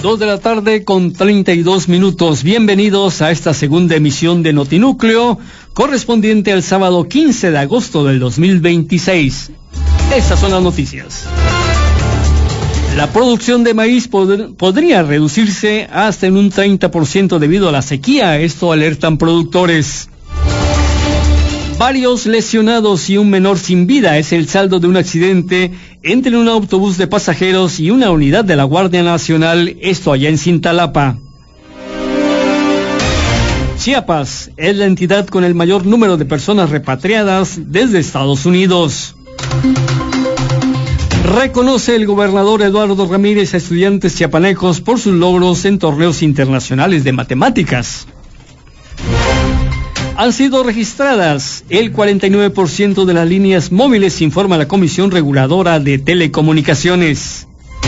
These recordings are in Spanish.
2:32 p.m. Bienvenidos a esta segunda emisión de Notinúcleo, correspondiente al sábado 15 de agosto del 2026. Estas son las noticias. La producción de maíz podría reducirse hasta en un 30% debido a la sequía, esto alertan productores. Varios lesionados y un menor sin vida es el saldo de un accidente entre un autobús de pasajeros y una unidad de la Guardia Nacional, esto allá en Cintalapa. Chiapas es la entidad con el mayor número de personas repatriadas desde Estados Unidos. Reconoce el gobernador Eduardo Ramírez a estudiantes chiapanecos por sus logros en torneos internacionales de matemáticas. Han sido registradas el 49% de las líneas móviles, informa la Comisión Reguladora de Telecomunicaciones.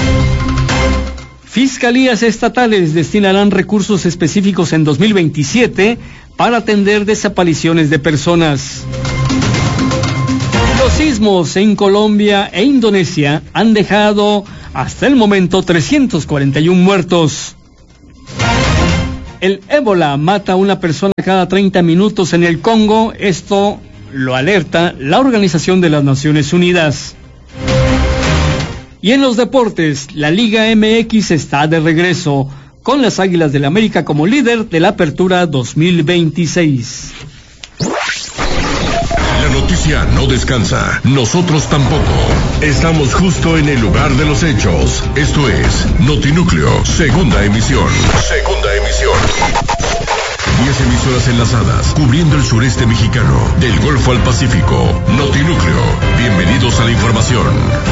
Fiscalías estatales destinarán recursos específicos en 2027 para atender desapariciones de personas. Los sismos en Colombia e Indonesia han dejado hasta el momento 341 muertos. El ébola mata a una persona cada 30 minutos en el Congo, esto lo alerta la Organización de las Naciones Unidas. Y en los deportes, la Liga MX está de regreso, con las Águilas del América como líder de la Apertura 2026. La noticia no descansa, nosotros tampoco. Estamos justo en el lugar de los hechos. Esto es Notinúcleo, segunda emisión. 10 emisoras enlazadas, cubriendo el sureste mexicano, del Golfo al Pacífico. Notinúcleo, bienvenidos a la información.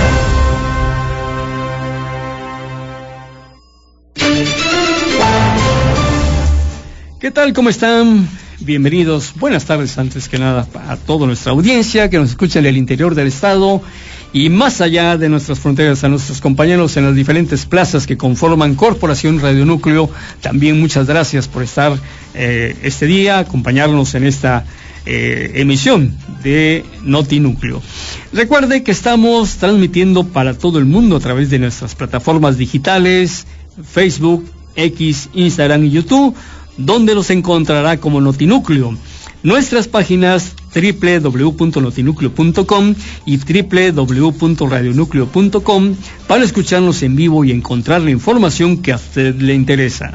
¿Qué tal? ¿Cómo están? Bienvenidos, buenas tardes antes que nada a toda nuestra audiencia que nos escucha en el interior del estado y más allá de nuestras fronteras, a nuestros compañeros en las diferentes plazas que conforman Corporación Radio Núcleo. También muchas gracias por estar este día, acompañarnos en esta emisión de Notinúcleo. Recuerde que estamos transmitiendo para todo el mundo a través de nuestras plataformas digitales, Facebook, X, Instagram y YouTube, donde los encontrará como Notinúcleo. Nuestras páginas www.notinucleo.com y www.radionucleo.com para escucharnos en vivo y encontrar la información que a usted le interesa.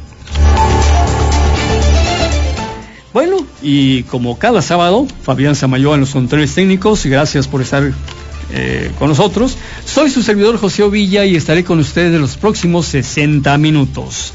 Bueno, y como cada sábado, Fabián Samayoa en los controles técnicos, gracias por estar con nosotros. Soy su servidor José Ovilla y estaré con ustedes en los próximos 60 minutos.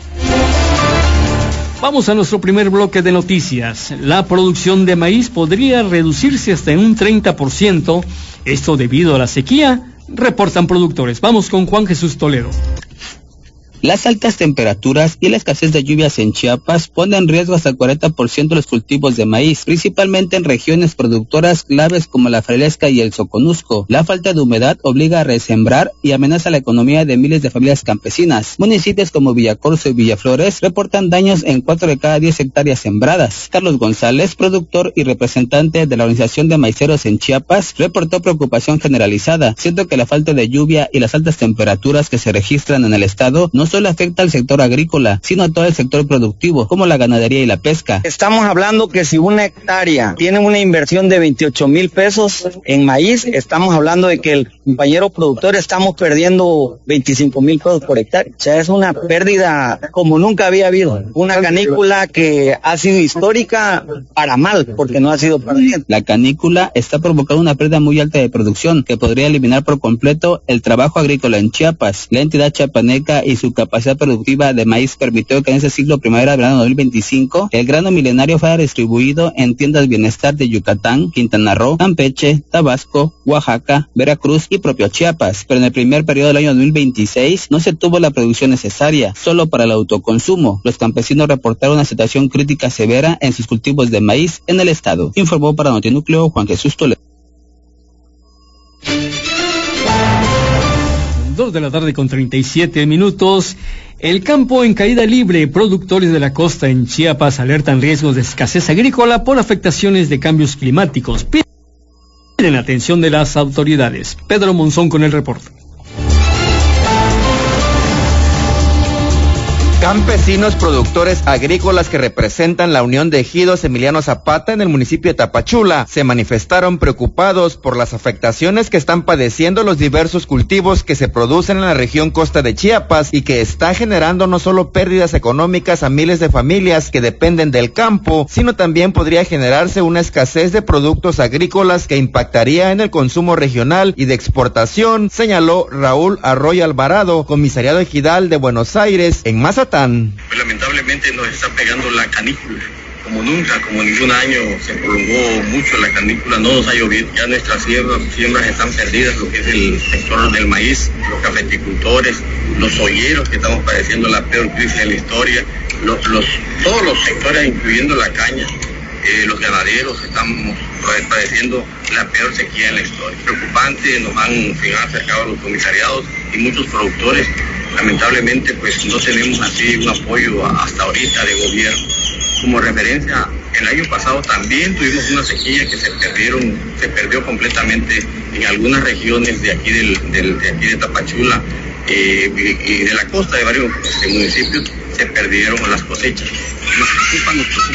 Vamos a nuestro primer bloque de noticias. La producción de maíz podría reducirse hasta en un 30%, esto debido a la sequía, reportan productores. Vamos con Juan Jesús Toledo. Las altas temperaturas y la escasez de lluvias en Chiapas ponen en riesgo hasta el 40% los cultivos de maíz, principalmente en regiones productoras claves como la Fraileasca y el Soconusco. La falta de humedad obliga a resembrar y amenaza la economía de miles de familias campesinas. Municipios como Villacorso y Villaflores reportan daños en 4 de cada 10 hectáreas sembradas. Carlos González, productor y representante de la Organización de Maiceros en Chiapas, reportó preocupación generalizada, siendo que la falta de lluvia y las altas temperaturas que se registran en el estado no solo afecta al sector agrícola, sino a todo el sector productivo, como la ganadería y la pesca. Estamos hablando que si una hectárea tiene una inversión de 28,000 pesos en maíz, estamos hablando de que el compañero productor estamos perdiendo 25,000 pesos por hectárea. O sea, es una pérdida como nunca había habido. Una canícula que ha sido histórica para mal, porque no ha sido para bien. La canícula está provocando una pérdida muy alta de producción, que podría eliminar por completo el trabajo agrícola en Chiapas. La entidad chiapaneca y su capacidad productiva de maíz permitió que en ese ciclo primavera-verano 2025 el grano milenario fuera distribuido en tiendas Bienestar de Yucatán, Quintana Roo, Campeche, Tabasco, Oaxaca, Veracruz y propio Chiapas, pero en el primer periodo del año 2026 no se tuvo la producción necesaria, solo para el autoconsumo. Los campesinos reportaron una situación crítica severa en sus cultivos de maíz en el estado. Informó para Notinúcleo Juan Jesús Toledo. 2:37 p.m. El campo en caída libre. Productores de la costa en Chiapas alertan riesgos de escasez agrícola por afectaciones de cambios climáticos. Piden atención de las autoridades. Pedro Monzón con el reporte. Campesinos productores agrícolas que representan la Unión de Ejidos Emiliano Zapata en el municipio de Tapachula se manifestaron preocupados por las afectaciones que están padeciendo los diversos cultivos que se producen en la región costa de Chiapas y que está generando no solo pérdidas económicas a miles de familias que dependen del campo, sino también podría generarse una escasez de productos agrícolas que impactaría en el consumo regional y de exportación, señaló Raúl Arroyo Alvarado, comisariado ejidal de Buenos Aires en Mazatlán. Pues lamentablemente nos está pegando la canícula, como nunca, como ningún año se prolongó mucho la canícula, no nos ha llovido, ya nuestras siembras están perdidas, lo que es el sector del maíz, los cafeticultores, los olleros que estamos padeciendo la peor crisis de la historia, todos los sectores, incluyendo la caña, los ganaderos estamos padeciendo la peor sequía en la historia. Preocupante, nos han acercado a los comisariados y muchos productores. Lamentablemente pues no tenemos así un apoyo hasta ahorita de gobierno. Como referencia, el año pasado también tuvimos una sequía que se perdió completamente en algunas regiones de aquí de aquí de Tapachula y de la costa de varios municipios se perdieron las cosechas. Nos preocupa